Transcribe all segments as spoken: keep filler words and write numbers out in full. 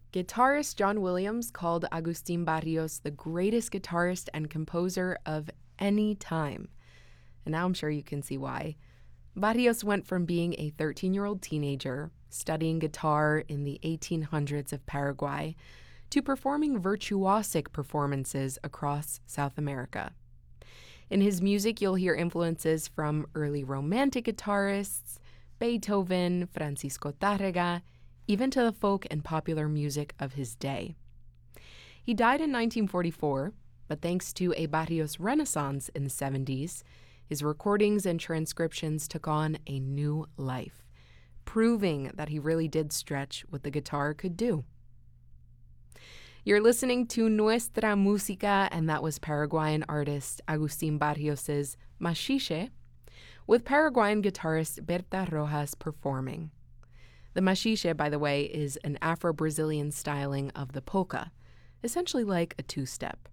Guitarist John Williams called Agustin Barrios the greatest guitarist and composer of any time. And now I'm sure you can see why. Barrios went from being a thirteen-year-old teenager, studying guitar in the eighteen hundreds of Paraguay, to performing virtuosic performances across South America. In his music, you'll hear influences from early Romantic guitarists, Beethoven, Francisco Tárrega, even to the folk and popular music of his day. He died in nineteen forty-four, but thanks to a Barrios renaissance in the seventies, his recordings and transcriptions took on a new life, proving that he really did stretch what the guitar could do. You're listening to Nuestra Música, and that was Paraguayan artist Agustin Barrios's Machixe, with Paraguayan guitarist Berta Rojas performing. The machixe, by the way, is an Afro-Brazilian styling of the polka, essentially like a two-step.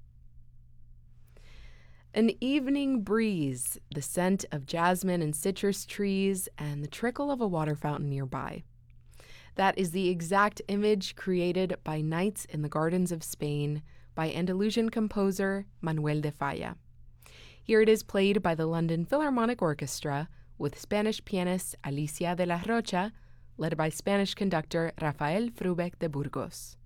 An evening breeze, the scent of jasmine and citrus trees, and the trickle of a water fountain nearby. That is the exact image created by Nights in the Gardens of Spain by Andalusian composer Manuel de Falla. Here it is played by the London Philharmonic Orchestra with Spanish pianist Alicia de la Rocha, led by Spanish conductor Rafael Frubeck de Burgos.